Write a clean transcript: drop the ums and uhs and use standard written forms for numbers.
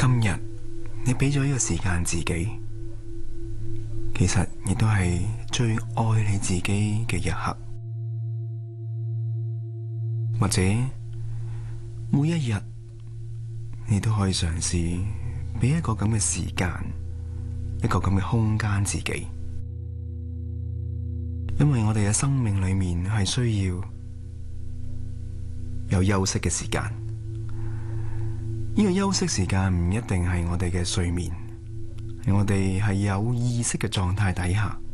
今日你俾咗呢個時間自己，其實亦都係最愛你自己嘅一刻。或者每一日你都可以嘗試俾一個咁嘅時間，一個咁嘅空間自己，因為我哋嘅生命裏面係需要有休息嘅時間。呢個休息時間唔一定係我哋嘅睡眠，係我哋係有意識嘅狀態底下，